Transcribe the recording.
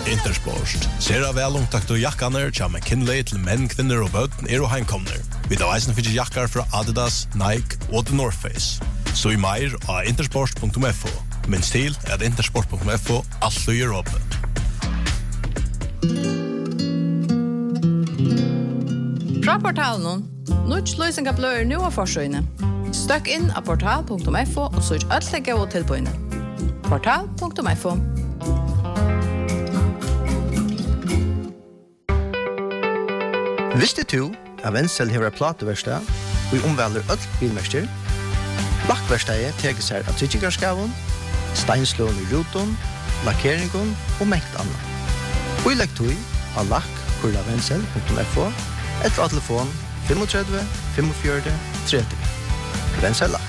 Intersport. Sera velomtakt og jakkaner tja McKinley til menn, kvinner og bøten og heimkomner. Vi da eisen fyrir jakkar fra Adidas, Nike og The North Face. Så i meir av intersport.fo. Minst til at intersport.fo alt i Europa. Fra portalen, Nuts løysinga blør nu av forsøyne. Støkk inn av portal.fo og søk alt legge og tilbøyne. Portal.fo. Visste du at Wenzel har plateverkstad og omvelder alt bilmester? Lakkverkstedet teker seg av tryggingarskaven, steinslån i ruton, lakkeringen og mengt annet. Og i lekktøy av lakk.wenzel.fo eller av telefon 35 45 30. Wenzel Lakk.